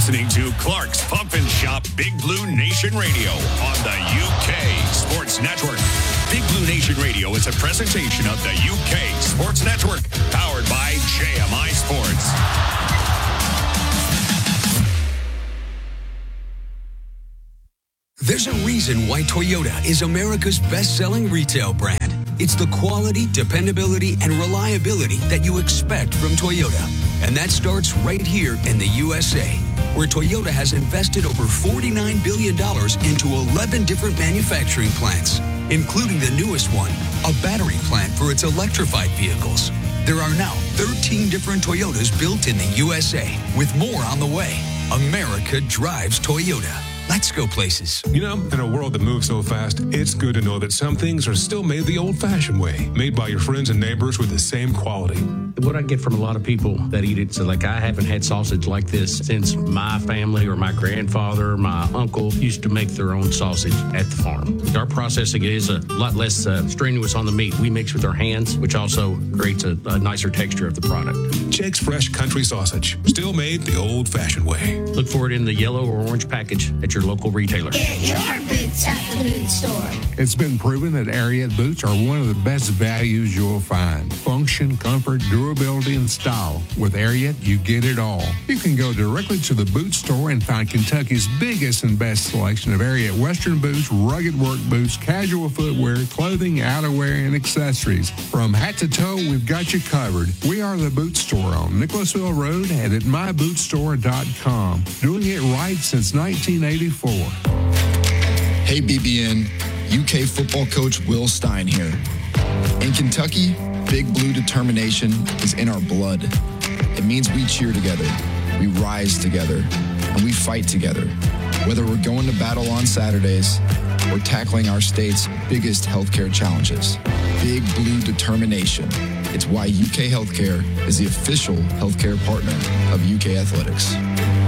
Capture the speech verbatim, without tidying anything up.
listening to Clark's Pump and Shop Big Blue Nation Radio on the U K Sports Network. Big Blue Nation Radio is a presentation of the U K Sports Network, powered by J M I Sports. There's a reason why Toyota is America's best-selling retail brand. It's the quality, dependability, and reliability that you expect from Toyota. And that starts right here in the U S A, where Toyota has invested over forty-nine billion dollars into eleven different manufacturing plants, including the newest one, a battery plant for its electrified vehicles. There are now thirteen different Toyotas built in the U S A, with more on the way. America drives Toyota. Let's go places. You know, in a world that moves so fast, it's good to know that some things are still made the old-fashioned way, made by your friends and neighbors with the same quality. What I get from a lot of people that eat it, so like I haven't had sausage like this since my family or my grandfather, my uncle used to make their own sausage at the farm. Our processing is a lot less uh, strenuous on the meat. We mix with our hands, which also creates a, a nicer texture of the product. Jake's Fresh Country Sausage, still made the old-fashioned way. Look for it in the yellow or orange package at your local retailer. Get your boots at the boot store. It's been proven that Ariat boots are one of the best values you'll find. Function, comfort, durability, and style. With Ariat, you get it all. You can go directly to the boot store and find Kentucky's biggest and best selection of Ariat Western boots, rugged work boots, casual footwear, clothing, outerwear, and accessories. From hat to toe, we've got you covered. We are the boot store on Nicholasville Road and at my boot store dot com. Doing it right since nineteen eighty-four. Hey B B N, U K football coach Will Stein here. In Kentucky, Big Blue determination is in our blood. It means we cheer together, we rise together, and we fight together. Whether we're going to battle on Saturdays or tackling our state's biggest healthcare challenges. Big Blue determination. It's why U K Healthcare is the official healthcare partner of U K Athletics.